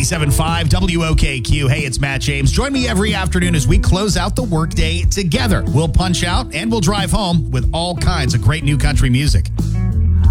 97.5 WOKQ. Hey, it's Matt James. Join me every afternoon as we close out the workday together. We'll punch out and we'll drive home with all kinds of great new country music.